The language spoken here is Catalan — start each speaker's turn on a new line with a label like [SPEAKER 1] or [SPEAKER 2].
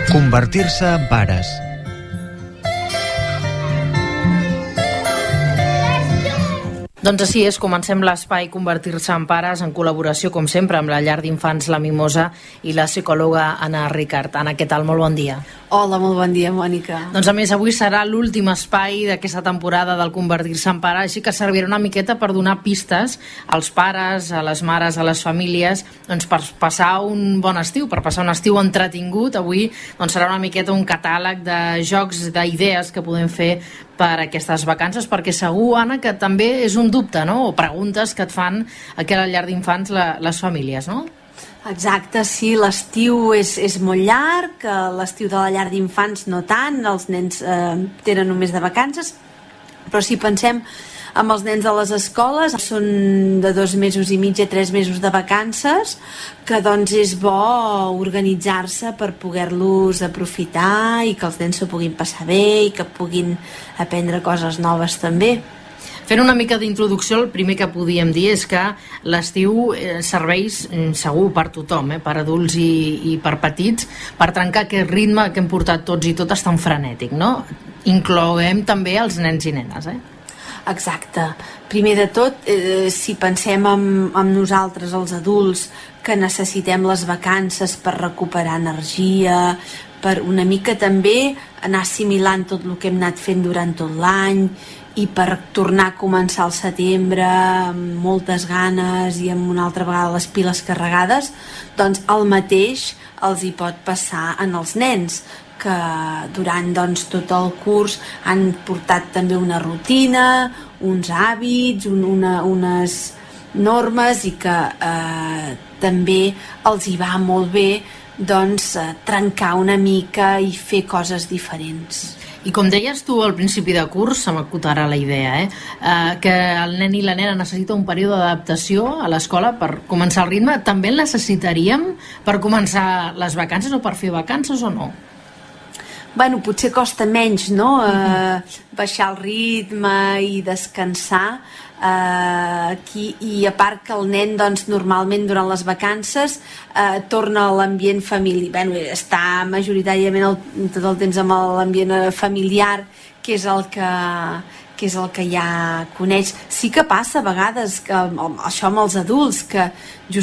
[SPEAKER 1] Convertir-se en pares.
[SPEAKER 2] Doncs així és, comencem l'espai Convertir-se en pares en col·laboració, com sempre, amb la llar d'infants La Mimosa i la psicòloga Anna Ricart. Anna, què tal? Molt bon dia.
[SPEAKER 3] Hola, molt bon dia, Mònica.
[SPEAKER 2] Doncs a més, avui serà l'últim espai d'aquesta temporada del Convertir-se en pare, així que servirà una miqueta per donar pistes als pares, a les mares, a les famílies, doncs per passar un bon estiu, per passar un estiu entretingut. Avui doncs, serà una miqueta un catàleg de jocs, d'idees que podem fer per aquestes vacances, perquè segur, Anna, que també és un dubte, no?, o preguntes que et fan aquí a la llar d'infants les famílies, no?
[SPEAKER 3] Exacte, sí, l'estiu és molt llarg, l'estiu de la llar d'infants no tant, els nens tenen només de vacances, però si pensem amb els nens de les escoles, són de 2 mesos i mig a 3 mesos de vacances, que doncs és bo organitzar-se per poder-los aprofitar i que els nens s'ho puguin passar bé i que puguin aprendre coses noves també.
[SPEAKER 2] Fent una mica d'introducció, el primer que podíem dir és que l'estiu serveix segur per tothom, per adults i per petits, per trencar aquest ritme que hem portat tots i totes tan frenètic, no? Incloem també els nens i nenes,
[SPEAKER 3] Exacte. Primer de tot, si pensem en nosaltres, els adults, que necessitem les vacances per recuperar energia, per una mica també anar assimilant tot el que hem anat fent durant tot l'any i per tornar a començar al setembre amb moltes ganes i amb una altra vegada les piles carregades, doncs el mateix els hi pot passar en els nens, que durant tot el curs han portat també una rutina, uns hàbits, unes normes i que també els hi va molt bé trencar una mica i fer coses diferents.
[SPEAKER 2] I com deies tu al principi de curs, se m'acut ara la idea, que el nen i la nena necessita un període d'adaptació a l'escola per començar el ritme. També el necessitaríem per començar les vacances o per fer vacances o no?
[SPEAKER 3] Bueno, potser costa menys, no?, baixar el ritme i descansar aquí, i a part que el nen normalment durant les vacances torna a l'ambient familiar, està majoritàriament tot el temps amb l'ambient familiar, que és el que ja coneix. Sí que passa a vegades que això amb els adults, que